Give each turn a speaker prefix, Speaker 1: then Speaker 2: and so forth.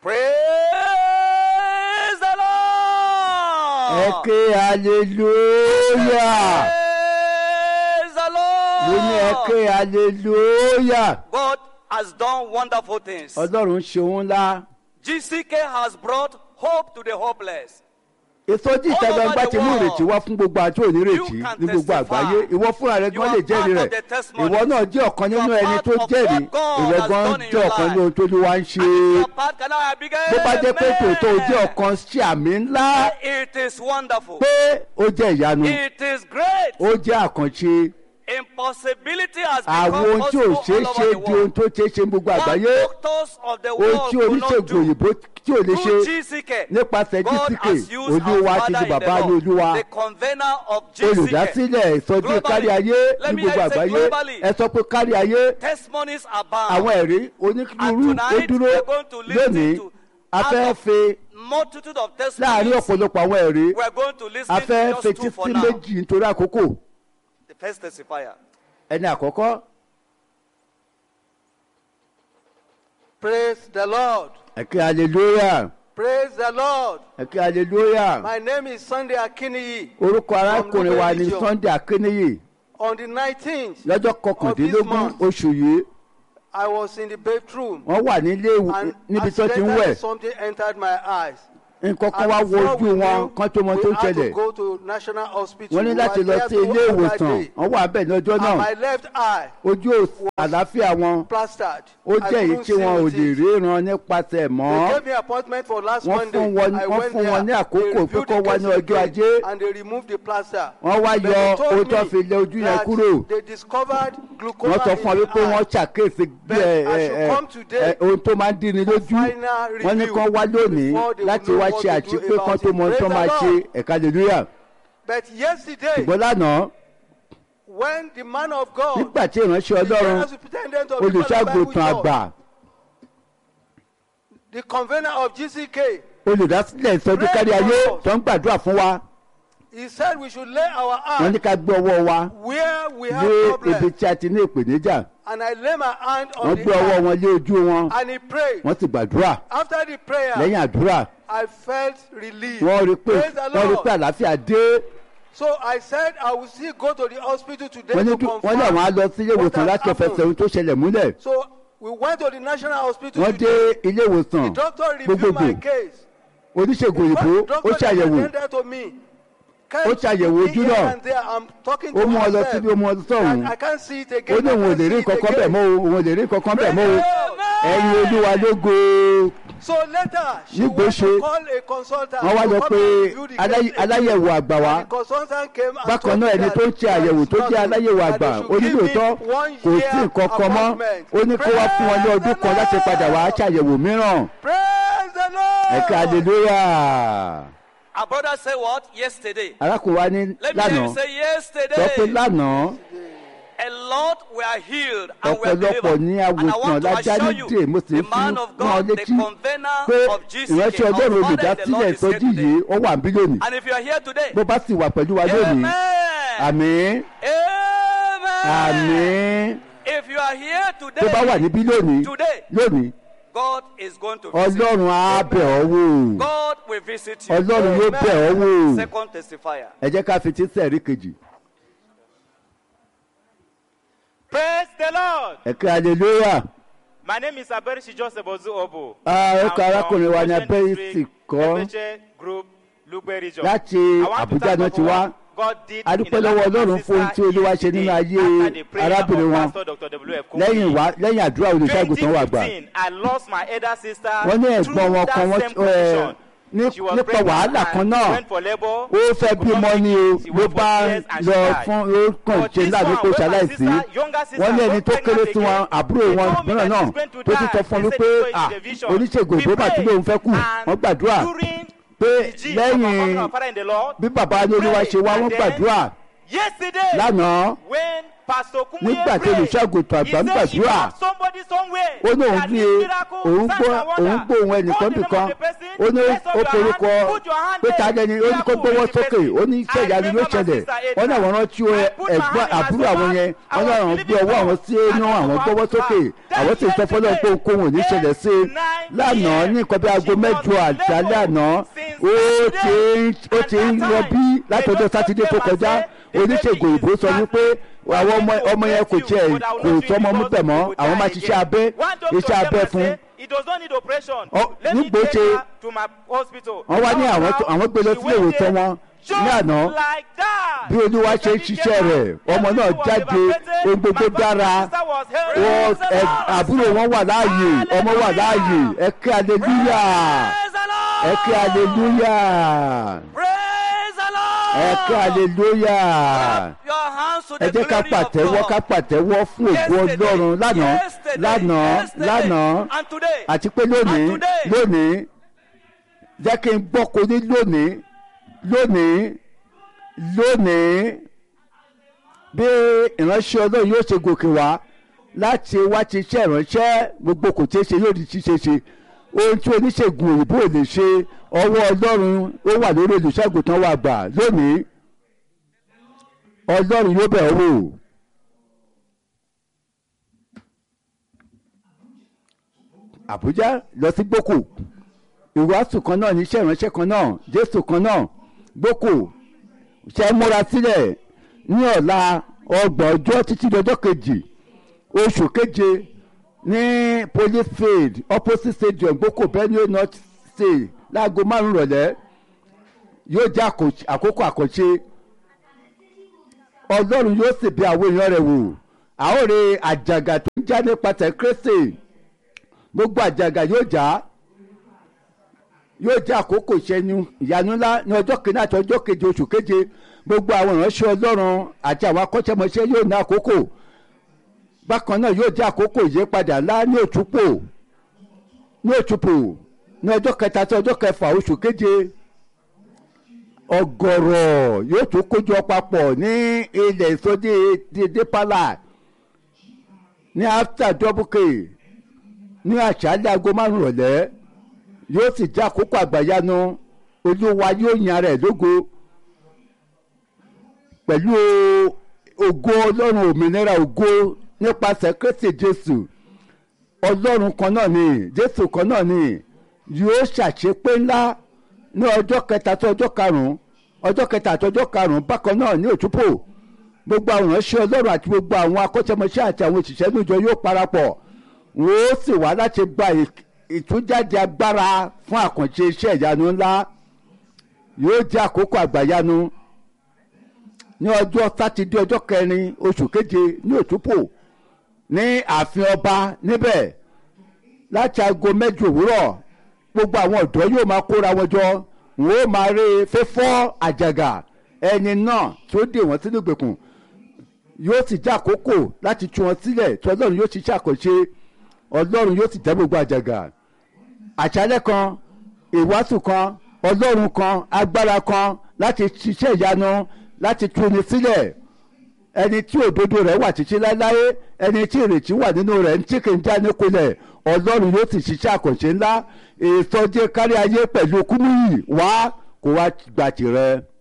Speaker 1: Praise the Lord.
Speaker 2: Eke hallelujah.
Speaker 1: Praise the
Speaker 2: Wini eke
Speaker 1: Lord.
Speaker 2: hallelujah.
Speaker 1: God has done wonderful things.
Speaker 2: Ọlọ́run ṣe ohun ńlá.
Speaker 1: GCK has brought hope to the hopeless.
Speaker 2: Ìsọjí ìta gbangba ti mú ìrètí wá fún gbogbo àti onírètí ní gbogbo àgbáyé. Ìwọ fúnra rẹ gan lè jẹ́rìí rẹ̀. Ìwọ náà jẹ́ ọ̀kan nínú ẹni tó jẹ́rìí. Ìwọ gan jẹ́ ọ̀kan nínú ohun tó ní wá ń ṣe. Bó bá jẹ́ pé tòótọ́ o jẹ́ ọ̀kan sí àmì ńlá.
Speaker 1: It is wonderful.
Speaker 2: Pé ó jẹ́ ìyanu.
Speaker 1: It is great.
Speaker 2: Ó jẹ́ àkànṣe.
Speaker 1: Impossibility has
Speaker 2: Àwọn
Speaker 1: become
Speaker 2: ohun tí ò
Speaker 1: possible
Speaker 2: ṣeé
Speaker 1: all
Speaker 2: ṣe
Speaker 1: over the
Speaker 2: di ohun
Speaker 1: world.
Speaker 2: tó ṣeé ṣe ní gbogbo
Speaker 1: What
Speaker 2: àgbáyé.
Speaker 1: doctors of the
Speaker 2: Ohun
Speaker 1: world
Speaker 2: tí
Speaker 1: could not
Speaker 2: oníṣègùn
Speaker 1: do.
Speaker 2: òyìnbó tí ò lè ṣe
Speaker 1: Through GCK,
Speaker 2: nípasẹ̀
Speaker 1: God
Speaker 2: GCK,
Speaker 1: has used our
Speaker 2: Olúwa ti
Speaker 1: Father
Speaker 2: di
Speaker 1: in
Speaker 2: bàbá
Speaker 1: the
Speaker 2: ní
Speaker 1: Lord,
Speaker 2: Olúwa.
Speaker 1: the convener of GCK.
Speaker 2: Olùdásílẹ̀ ìsọjí kárí ayé
Speaker 1: Let
Speaker 2: ní
Speaker 1: me
Speaker 2: gbogbo
Speaker 1: say
Speaker 2: àgbáyé.
Speaker 1: globally.
Speaker 2: Ẹ sọ pé kárí ayé.
Speaker 1: Testimonies abound.
Speaker 2: Àwọn ẹ̀rí
Speaker 1: And
Speaker 2: onírúurú ó
Speaker 1: tonight
Speaker 2: dúró
Speaker 1: we are going to listen
Speaker 2: lónìí.
Speaker 1: to
Speaker 2: A fẹ́
Speaker 1: out of
Speaker 2: fi
Speaker 1: multitude of
Speaker 2: láàárín
Speaker 1: testimonies.
Speaker 2: ọ̀pọ̀lọpọ̀ àwọn ẹ̀rí.
Speaker 1: We are going to listen
Speaker 2: A
Speaker 1: to
Speaker 2: fẹ́
Speaker 1: just
Speaker 2: fetí
Speaker 1: two for
Speaker 2: sí
Speaker 1: now.
Speaker 2: méjì nítorí àkókò.
Speaker 1: The first testifier.
Speaker 2: Ẹni àkọ́kọ́.
Speaker 3: Praise the Lord.
Speaker 2: Ẹ̀kẹ́ hallelujah.
Speaker 3: Praise the Lord.
Speaker 2: Ẹ̀kẹ́ hallelujah.
Speaker 3: My name is Sunday Akiniyi.
Speaker 2: Orúkọ arákùnrin wa ni
Speaker 3: Region.
Speaker 2: Sunday Akíníyì.
Speaker 3: On the 19th,
Speaker 2: Lọ́jọ́ kọkàndínlógún
Speaker 3: month.
Speaker 2: oṣù yìí.
Speaker 3: I was in the bathroom
Speaker 2: Wọ́n wà nílé
Speaker 3: and
Speaker 2: níbi tó ti ń
Speaker 3: accidentally
Speaker 2: wẹ̀.
Speaker 3: something entered my eyes.
Speaker 2: Nǹkan kan
Speaker 3: And
Speaker 2: wá wo
Speaker 3: before
Speaker 2: ojú
Speaker 3: we
Speaker 2: wọn
Speaker 3: knew,
Speaker 2: kán tó mọ tó
Speaker 3: we had to
Speaker 2: ṣẹlẹ̀.
Speaker 3: go to National Hospital.
Speaker 2: Wọ́n ní
Speaker 3: We
Speaker 2: láti
Speaker 3: were
Speaker 2: lọ
Speaker 3: there
Speaker 2: sí
Speaker 3: to
Speaker 2: ilé
Speaker 3: open that
Speaker 2: ìwòsàn.
Speaker 3: day.
Speaker 2: Wọ́n wà bẹ́ẹ̀ lọ́jọ́
Speaker 3: And
Speaker 2: náà.
Speaker 3: my left eye
Speaker 2: Ojú àlàáfíà wọn.
Speaker 3: plastered.
Speaker 2: Ó
Speaker 3: I
Speaker 2: jẹ́ èyí
Speaker 3: couldn't
Speaker 2: tí wọn ò
Speaker 3: see
Speaker 2: lè
Speaker 3: with it.
Speaker 2: ríran nípasẹ̀
Speaker 3: They
Speaker 2: mọ́.
Speaker 3: gave me appointment for last
Speaker 2: Wọ́n
Speaker 3: Monday.
Speaker 2: fún wọn
Speaker 3: I went
Speaker 2: ní
Speaker 3: there.
Speaker 2: àkókò
Speaker 3: They
Speaker 2: pé
Speaker 3: reviewed
Speaker 2: kó
Speaker 3: the
Speaker 2: wá ní
Speaker 3: case
Speaker 2: ọjọ́
Speaker 3: again,
Speaker 2: ajé.
Speaker 3: and they removed the plaster.
Speaker 2: Wọ́n wá
Speaker 3: But
Speaker 2: yọ
Speaker 3: they told
Speaker 2: ohun tó
Speaker 3: me
Speaker 2: fi lé ojú yẹn
Speaker 3: that
Speaker 2: kúrò.
Speaker 3: they discovered glaucoma
Speaker 2: Wọ́n sọ
Speaker 3: in
Speaker 2: fún ọ
Speaker 3: the
Speaker 2: wípé wọ́n
Speaker 3: eye.
Speaker 2: ṣàkíyèsí
Speaker 3: But I should come today
Speaker 2: ohun tó máa ń dín ní lójú.
Speaker 3: final
Speaker 2: Wọ́n ní
Speaker 3: review
Speaker 2: kán wá lónìí
Speaker 3: before they
Speaker 2: láti
Speaker 3: will know
Speaker 2: wá
Speaker 3: what
Speaker 2: ṣe
Speaker 3: to do
Speaker 2: àṣepé kán
Speaker 3: about
Speaker 2: tó mọ ohun
Speaker 3: it.
Speaker 2: tó
Speaker 3: Praise
Speaker 2: máa
Speaker 3: the
Speaker 2: ṣe.
Speaker 3: Lord.
Speaker 2: Ẹ̀ka hallelujah.
Speaker 3: But yesterday,
Speaker 2: Ṣùgbọ́n lánàá
Speaker 3: when the man of God,
Speaker 2: nígbà tí ìránṣẹ́
Speaker 3: the
Speaker 2: Ọlọ́run
Speaker 3: general superintendent of the Bible
Speaker 2: olùṣàgùtàn
Speaker 3: Church,
Speaker 2: àgbà
Speaker 3: the convener of GCK,
Speaker 2: olùdásílẹ̀ ìsọjí kárí ayé tó ń gbàdúrà fún wa.
Speaker 3: he said we should lay our
Speaker 2: Wọ́n ní
Speaker 3: hand
Speaker 2: ká gbé ọwọ́ wa
Speaker 3: where we
Speaker 2: lé
Speaker 3: have
Speaker 2: ibi
Speaker 3: problems.
Speaker 2: tí a ti ní ìpèníjà.
Speaker 3: And I lay my hand
Speaker 2: Wọ́n
Speaker 3: on
Speaker 2: gbé
Speaker 3: the
Speaker 2: ọwọ́
Speaker 3: eye,
Speaker 2: wọn lé ojú wọn.
Speaker 3: and he prayed.
Speaker 2: Wọ́n sì gbàdúrà.
Speaker 3: After the prayer,
Speaker 2: Lẹ́yìn àdúrà
Speaker 3: I felt relief.
Speaker 2: wọ́n rí pé
Speaker 3: Praise the
Speaker 2: wọ́n rí
Speaker 3: Lord.
Speaker 2: pé àlàáfíà dé.
Speaker 3: So I said I will still go to the hospital today
Speaker 2: Wọ́n ní
Speaker 3: to
Speaker 2: wọ́n ní àwọn á lọ sí ilé
Speaker 3: what
Speaker 2: ìwòsàn
Speaker 3: has
Speaker 2: láti fẹsẹ̀
Speaker 3: happened.
Speaker 2: ohun tó ṣẹlẹ̀ múlẹ̀.
Speaker 3: So we went to the national hospital
Speaker 2: Wọ́n dé
Speaker 3: today.
Speaker 2: ilé ìwòsàn
Speaker 3: The doctor reviewed
Speaker 2: gbogbogbò.
Speaker 3: my case.
Speaker 2: Oníṣègùn òyìnbó ó
Speaker 3: Doctor
Speaker 2: ṣàyẹ̀wò.
Speaker 3: attended to me.
Speaker 2: Ó ṣàyẹ̀wò ojú
Speaker 3: Here
Speaker 2: náà.
Speaker 3: and there, I'm talking
Speaker 2: Ó
Speaker 3: to
Speaker 2: mú ọ lọ
Speaker 3: myself.
Speaker 2: síbi ó mú ọ sọ̀hún.
Speaker 3: I can't see it
Speaker 2: Ó
Speaker 3: again.
Speaker 2: ní òun ò lè rí nǹkan kan bẹ̀ mọ́ o, òun ò lè rí nǹkan kan bẹ̀ mọ́ o. Ẹ̀yin Olúwa lógo.
Speaker 3: So later, she
Speaker 2: Nígbò
Speaker 3: went
Speaker 2: ṣe,
Speaker 3: to call a consultant.
Speaker 2: Wọ́n wá
Speaker 3: to
Speaker 2: lọ
Speaker 3: come
Speaker 2: pé
Speaker 3: and review the case again.
Speaker 2: aláyẹ̀wò àgbà wá.
Speaker 3: And the consultant came and
Speaker 2: Bákan
Speaker 3: told
Speaker 2: náà
Speaker 3: me
Speaker 2: ẹni
Speaker 3: that
Speaker 2: tó ń ṣe àyẹ̀wò tó jẹ́
Speaker 3: nothing,
Speaker 2: aláyẹ̀wò
Speaker 3: that
Speaker 2: àgbà
Speaker 3: they should
Speaker 2: ó ní
Speaker 3: give me
Speaker 2: lóòótọ́
Speaker 3: 1
Speaker 2: kò
Speaker 3: year
Speaker 2: sí nǹkan kan mọ́.
Speaker 3: appointment.
Speaker 2: Ó ní kó wá fún wọn ní ọdún kan láti padà wá ṣàyẹ̀wò mìíràn.
Speaker 3: Praise the Lord.
Speaker 2: Ẹ̀ka hallelujah.
Speaker 1: Our brother said what? Yesterday.
Speaker 2: Arákùnrin wa ní
Speaker 1: Let me hear you
Speaker 2: lánàá
Speaker 1: say
Speaker 2: sọ pé
Speaker 1: yesterday.
Speaker 2: lánàá
Speaker 1: A lot were healed and were
Speaker 2: ọ̀pọ̀lọpọ̀
Speaker 1: delivered.
Speaker 2: ní
Speaker 1: And I
Speaker 2: àwòsàn
Speaker 1: want to
Speaker 2: lájá
Speaker 1: assure
Speaker 2: nídè
Speaker 1: you,
Speaker 2: mo sì
Speaker 1: the
Speaker 2: ń fi
Speaker 1: man of
Speaker 2: rán ọ
Speaker 1: God, the
Speaker 2: létí
Speaker 1: convener
Speaker 2: pé
Speaker 1: of GCK,
Speaker 2: ìránṣẹ́
Speaker 1: our
Speaker 2: Ọlọ́run
Speaker 1: father in the Lord
Speaker 2: olùdásílẹ̀
Speaker 1: is here
Speaker 2: ìsọjí
Speaker 1: today.
Speaker 2: yìí ó wà níbí lónìí.
Speaker 1: And if you are here today,
Speaker 2: Bó bá sì wà pẹ̀lú wa lónìí,
Speaker 1: amen.
Speaker 2: àmín, àmín.
Speaker 1: If you are here
Speaker 2: Tó bá wà
Speaker 1: today,
Speaker 2: níbí lónìí,
Speaker 1: today, God is going to visit you.
Speaker 2: Ọlọ́run á bẹ̀ ọ́ wò.
Speaker 1: God will visit you.
Speaker 2: Ọlọ́run yóò bẹ̀ ọ́ wò.
Speaker 1: Second testifier.
Speaker 2: Ẹ jẹ́ ká fi tí sẹ̀rí kejì.
Speaker 4: Praise the Lord.
Speaker 2: Ẹ̀ka hallelujah.
Speaker 4: My name is Aberishi Joseph Ozu Obo.
Speaker 2: Orúkọ arákùnrin wa ni Abẹ́rẹ́sì kọ́
Speaker 4: Ebeche Group, Lugbe Region.
Speaker 2: láti
Speaker 4: I want to
Speaker 2: Àbújá
Speaker 4: thank
Speaker 2: náà
Speaker 4: God
Speaker 2: ti
Speaker 4: for
Speaker 2: wá.
Speaker 4: what God did
Speaker 2: A
Speaker 4: in
Speaker 2: dúpẹ́
Speaker 4: the
Speaker 2: lọ́wọ́
Speaker 4: life of
Speaker 2: Ọlọ́run
Speaker 4: my
Speaker 2: fún ohun tí
Speaker 4: sister
Speaker 2: Olúwa ṣe nínú ayé
Speaker 4: yesterday after the prayer
Speaker 2: arábìnrin
Speaker 4: of
Speaker 2: wọn.
Speaker 4: Pastor Dr. W. F.
Speaker 2: Lẹ́yìn àdúrà olùṣègùtàn wà gbà.
Speaker 4: 2015, I lost my elder sister
Speaker 2: Wọ́n ní
Speaker 4: through
Speaker 2: ẹ̀gbọ́n wọn
Speaker 4: that
Speaker 2: kan
Speaker 4: same condition. She was
Speaker 2: nípa
Speaker 4: pregnant
Speaker 2: wàhálà kan
Speaker 4: and
Speaker 2: náà.
Speaker 4: went for labor.
Speaker 2: Ó fẹ́
Speaker 4: She could not
Speaker 2: bímọ
Speaker 4: make
Speaker 2: ni
Speaker 4: it.
Speaker 2: o
Speaker 4: She
Speaker 2: ló
Speaker 4: went for
Speaker 2: bá
Speaker 4: tears and she
Speaker 2: lọ
Speaker 4: died.
Speaker 2: fún ó kàn
Speaker 4: But
Speaker 2: ṣe
Speaker 4: this
Speaker 2: láàbí
Speaker 4: one,
Speaker 2: kó
Speaker 4: when my
Speaker 2: ṣaláìsí.
Speaker 4: sister, younger sister,
Speaker 2: Wọ́n ní ẹni
Speaker 4: got
Speaker 2: tó kéré
Speaker 4: pregnant
Speaker 2: sí wọn
Speaker 4: again,
Speaker 2: àbúrò
Speaker 4: they
Speaker 2: wọn
Speaker 4: told me
Speaker 2: mìíràn
Speaker 4: that
Speaker 2: náà
Speaker 4: she's going to
Speaker 2: tó tún
Speaker 4: die.
Speaker 2: sọ fún mi
Speaker 4: They
Speaker 2: pé
Speaker 4: said it's going to the vision.
Speaker 2: oníṣègùn
Speaker 4: We
Speaker 2: ìbò bàtí
Speaker 4: prayed,
Speaker 2: lòun fẹ́ kù
Speaker 4: and
Speaker 2: wọ́n gbàdúrà
Speaker 4: during
Speaker 2: pé
Speaker 4: the G of our
Speaker 2: lẹ́yìn
Speaker 4: Father and the Lord,
Speaker 2: bí bàbá ní Olúwa ṣe wá wọ́n gbàdúrà
Speaker 4: yesterday,
Speaker 2: lánàá
Speaker 4: when Pastor Kumuye
Speaker 2: nígbà tí
Speaker 4: prayed,
Speaker 2: olùṣègùtàn
Speaker 4: he
Speaker 2: àgbà ń
Speaker 4: said if
Speaker 2: gbàdúrà
Speaker 4: have somebody somewhere
Speaker 2: ó ní òun
Speaker 4: that
Speaker 2: ní
Speaker 4: needs miracle,
Speaker 2: òun
Speaker 4: signs and wonder,
Speaker 2: gbọ́ ohun ẹnìkan
Speaker 4: call the name
Speaker 2: bìkan
Speaker 4: of the person,
Speaker 2: ó ní ó forúkọ pé ta lẹni ó ní kó gbówó sókè ó ní iṣẹ́ ìyanu yóò ṣẹlẹ̀ wọ́n náà wọ́n rántí ẹ̀gbọ́n àbúrò àwọn yẹn wọ́n náà wọ́n gbé ọwọ́ àwọn sí inú àwọn gbówó sókè àwọn sì sọ fọlọ́ pé ohunkóhun ò ní ṣẹlẹ̀ sí i lánàá ní nǹkan bí aago mẹ́jọ àṣálẹ́ àná ó ti ń rọbí láti ọjọ́ sátidé tó kọjá oníṣègùn òyìnbó sọ wípé àwọn ọmọ yẹn kò tiẹ̀ kò sọmọ mú bẹ̀ mọ́ àwọn máa ṣiṣẹ́ abẹ iṣẹ́ abẹ fún nígbò ṣe wọ́n wá ní àwọn gbé lọ sílé ìwòsàn wọn ní àná bí olúwa ṣe ń ṣiṣẹ́ rẹ̀ ọmọ náà jáde ohun gbogbo dára àbúrò wọn wà láàyè ọmọ wà láàyè ẹ kí aleluya ẹ kí aleluya ẹ kí aleluya ẹ jẹ́ ká pàtẹ́wọ́ fún ògo ọlọ́run lánàá àti pé lónìí jẹ́ kí n gbọ́ kó ní lónìí bí ìránṣẹ́ ọlọ́run yóò ṣe gòkè wá láti wá ti ṣe ìránṣẹ́ gbogbo kò tí ì ṣe yóò di ṣíṣe ṣe ohun tí oníṣègùn òyìnbó lè ṣe ọwọ́ ọlọ́run ó wà lórí olùṣègùn tán wà gbà lónìí ọlọ́run yóò bẹ̀ ọ́ wò. Àbújá lọ sí gbókò ìwàásù kan náà níṣẹ́ ìránṣẹ́ kan náà Jésù kan náà gbókò ṣe múra sílẹ̀ ní ọ̀la ọgbọ̀n ọjọ́ títí dọjọ́ kejì oṣù keje ní police field opposite stadium gbókò Benue North State láago 5 rọ̀lẹ́ yóò jẹ́ àkókò àkànṣe ọlọ́run yóò sì bẹ̀ àwọn èèyàn rẹ̀ wò àórè àjàgà tó ń já nípasẹ̀ Kristi gbogbo àjàgà yóò jẹ́ àkókò ìṣẹ́nu ìyanu ńlá ní ọjọ́ kìíní àti ọjọ́ keje oṣù keje gbogbo àwọn ìránṣẹ́ ọlọ́run àti àwọn akọ́ṣẹ́mọṣẹ́ yóò ní àkókò bákan náà yóò jẹ́ àkókò ìyípadà ńlá ní òtúpò ní ọjọ́ kẹta sí ọjọ́ kẹfà oṣù keje ọ̀gọ̀rọ̀ yóò tún kójọ papọ̀ ní ilẹ̀ ìsọdí Dépálà ní after double k ní àṣálẹ́ aago 5 rọ̀lẹ́ yóò sì jẹ́ àkókò àgbàyanu olúwa yóò yan rẹ̀ lógo pẹ̀lú ògo ọlọ́run òmìnira ògo nípasẹ̀ Kristi Jésù ọlọ́run kan náà ni Jésù kan náà ni yóò ṣàṣepé ńlá ní ọjọ́ kẹta àti ọjọ́ karùn-ún bákan náà ní òtúpò gbogbo àwọn ìránṣẹ́ ọlọ́run àti gbogbo àwọn akọ́ṣẹ́mọṣẹ́ àti àwọn òṣìṣẹ́ níjọ yóò parapọ̀ wọ́n ó sì wá láti gba ìtújáde agbára fún àkànṣe iṣẹ́ ìyanu ńlá yóò jẹ́ àkókò àgbàyanu ní ọjọ́ sátidé ọjọ́ 4 oṣù keje ní òtúpò ní ààfin ọba níbẹ̀ láti aago 8 òwúrọ̀ gbogbo àwọn ọ̀dọ́ yóò máa kóra wọn jọ wọn ó máa rí fífọ́ àjàgà ẹni náà tó dè wọ́n sínú ìgbèkùn yóò sì jẹ́ àkókò láti tú wọn sílẹ̀ tí ọlọ́run yóò ti ṣàkóso ọlọ́run yóò sì tẹ́ gbogbo àjàgà àṣálẹ́ kan ìwàásù kan ọlọ́run kan agbára kan láti ṣiṣẹ́ ìyanu láti túni sílẹ̀ ẹni tí òdodo rẹ̀ wà títí láéláé ẹni tí ìrètí wà nínú rẹ̀ tí kì í já níkulẹ̀ ọlọ́run yóò sì ṣiṣẹ́ àkànṣe ńlá ìsọjí kárí ayé pẹ̀lú Kúmúyì wá kó wá gba tìrẹ.